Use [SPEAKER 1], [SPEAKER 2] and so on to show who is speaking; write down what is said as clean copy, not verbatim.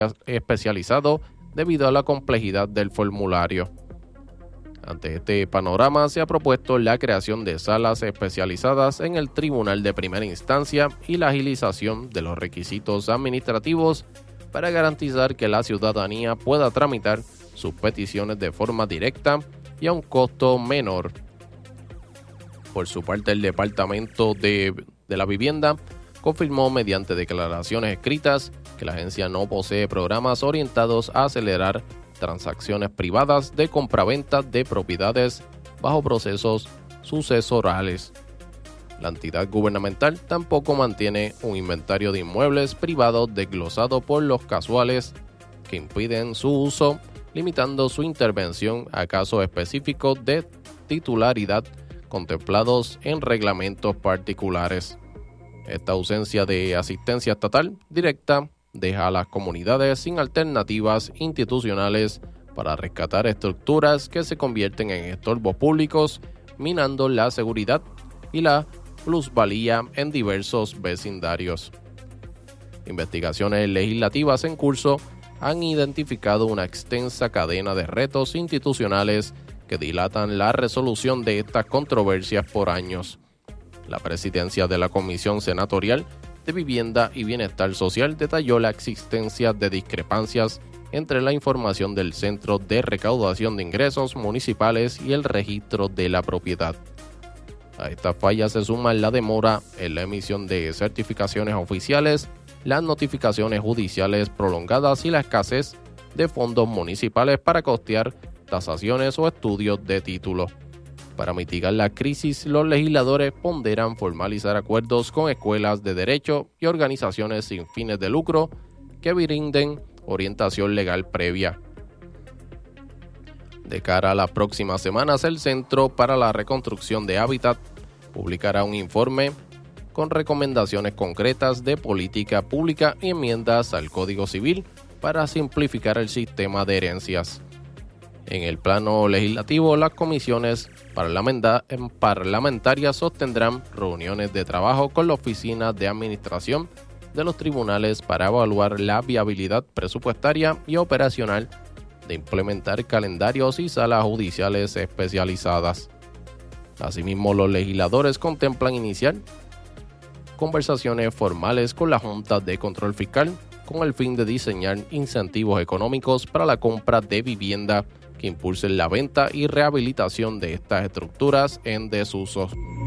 [SPEAKER 1] especializado debido a la complejidad del formulario. Ante este panorama, se ha propuesto la creación de salas especializadas en el Tribunal de Primera Instancia y la agilización de los requisitos administrativos para garantizar que la ciudadanía pueda tramitar sus peticiones de forma directa y a un costo menor. Por su parte, el Departamento de la Vivienda confirmó mediante declaraciones escritas que la agencia no posee programas orientados a acelerar transacciones privadas de compraventa de propiedades bajo procesos sucesorales. La entidad gubernamental tampoco mantiene un inventario de inmuebles privados desglosado por los casuales que impiden su uso, limitando su intervención a casos específicos de titularidad contemplados en reglamentos particulares. Esta ausencia de asistencia estatal directa deja a las comunidades sin alternativas institucionales para rescatar estructuras que se convierten en estorbos públicos, minando la seguridad y la plusvalía en diversos vecindarios. Investigaciones legislativas en curso han identificado una extensa cadena de retos institucionales que dilatan la resolución de estas controversias por años. La presidencia de la Comisión Senatorial de Vivienda y Bienestar Social detalló la existencia de discrepancias entre la información del Centro de Recaudación de Ingresos Municipales y el registro de la propiedad. A estas fallas se suma la demora en la emisión de certificaciones oficiales, las notificaciones judiciales prolongadas y la escasez de fondos municipales para costear tasaciones o estudios de título. Para mitigar la crisis, los legisladores ponderan formalizar acuerdos con escuelas de derecho y organizaciones sin fines de lucro que brinden orientación legal previa. De cara a las próximas semanas, el Centro para la Reconstrucción de Hábitat publicará un informe con recomendaciones concretas de política pública y enmiendas al Código Civil para simplificar el sistema de herencias. En el plano legislativo, las comisiones parlamentarias sostendrán reuniones de trabajo con la Oficina de Administración de los tribunales para evaluar la viabilidad presupuestaria y operacional de implementar calendarios y salas judiciales especializadas. Asimismo, los legisladores contemplan iniciar conversaciones formales con la Junta de Control Fiscal con el fin de diseñar incentivos económicos para la compra de vivienda que impulsen la venta y rehabilitación de estas estructuras en desuso.